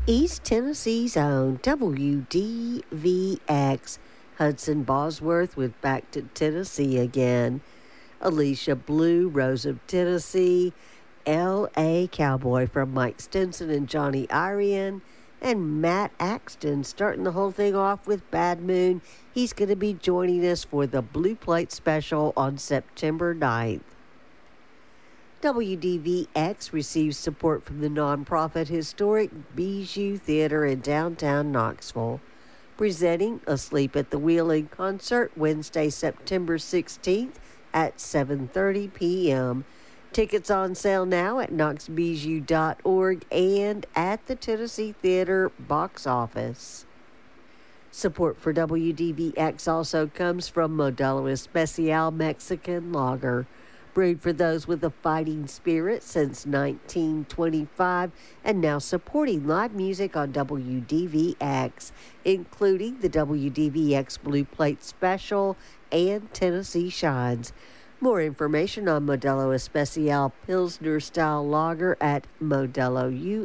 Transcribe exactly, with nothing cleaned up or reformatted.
East Tennessee's own W D V X. Hudson Bosworth with Back to Tennessee Again. Alicia Blue, Rose of Tennessee. L A Cowboy from Mike Stinson and Johnny Irian. And Matt Axton starting the whole thing off with Bad Moon. He's going to be joining us for the Blue Plate special on September ninth. W D V X receives support from the nonprofit Historic Bijou Theater in downtown Knoxville, presenting Asleep at the Wheel in concert Wednesday, September sixteenth at seven thirty p.m. Tickets on sale now at knox bijou dot org and at the Tennessee Theater box office. Support for W D V X also comes from Modelo Especial Mexican Lager, brewed for those with a fighting spirit since nineteen twenty-five, and now supporting live music on W D V X, including the W D V X Blue Plate Special and Tennessee Shines. More information on Modelo Especial Pilsner Style Lager at Modelo U